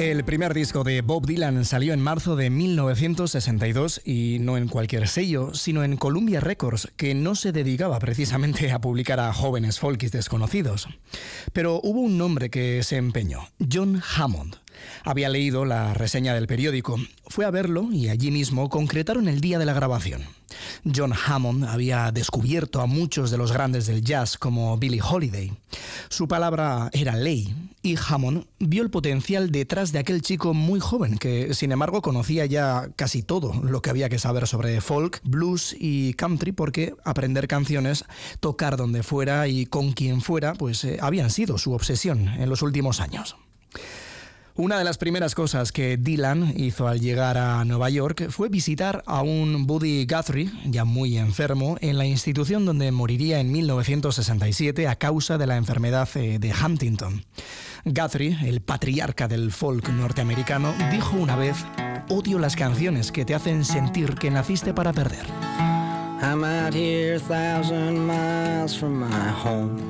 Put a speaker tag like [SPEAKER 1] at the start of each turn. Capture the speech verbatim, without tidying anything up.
[SPEAKER 1] El primer disco de Bob Dylan salió en marzo de mil novecientos sesenta y dos y no en cualquier sello, sino en Columbia Records, que no se dedicaba precisamente a publicar a jóvenes folkis desconocidos. Pero hubo un nombre que se empeñó, John Hammond. Había leído la reseña del periódico, fue a verlo y allí mismo concretaron el día de la grabación. John Hammond había descubierto a muchos de los grandes del jazz como Billie Holiday. Su palabra era ley y Hammond vio el potencial detrás de aquel chico muy joven que, sin embargo, conocía ya casi todo lo que había que saber sobre folk, blues y country, porque aprender canciones, tocar donde fuera y con quien fuera, pues eh, habían sido su obsesión en los últimos años. Una de las primeras cosas que Dylan hizo al llegar a Nueva York fue visitar a un Buddy Guthrie, ya muy enfermo, en la institución donde moriría en mil novecientos sesenta y siete a causa de la enfermedad de Huntington. Guthrie, el patriarca del folk norteamericano, dijo una vez: "Odio las canciones que te hacen sentir que naciste para perder".
[SPEAKER 2] I'm out here a thousand miles from my home.